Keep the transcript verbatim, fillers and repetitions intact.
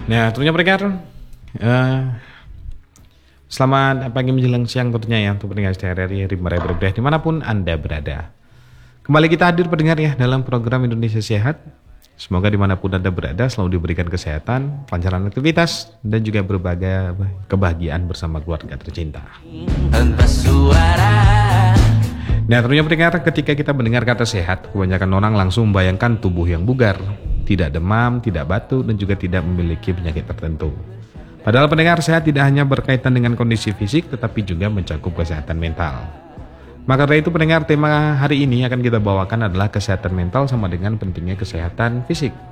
Nah, tentunya pendengar, eh, selamat pagi menjelang siang tentunya ya untuk pendengar S T R R I Rimba Berbeda dimanapun Anda berada. Kembali kita hadir pendengar ya dalam program Indonesia Sehat. Semoga dimanapun Anda berada selalu diberikan kesehatan, kelancaran aktivitas, dan juga berbagai kebahagiaan bersama keluarga tercinta. Nah tentunya pendengar, ketika kita mendengar kata sehat, kebanyakan orang langsung membayangkan tubuh yang bugar, tidak demam, tidak batuk, dan juga tidak memiliki penyakit tertentu. Padahal pendengar, sehat tidak hanya berkaitan dengan kondisi fisik, tetapi juga mencakup kesehatan mental. Maka dari itu pendengar, tema hari ini akan kita bawakan adalah kesehatan mental sama dengan pentingnya kesehatan fisik.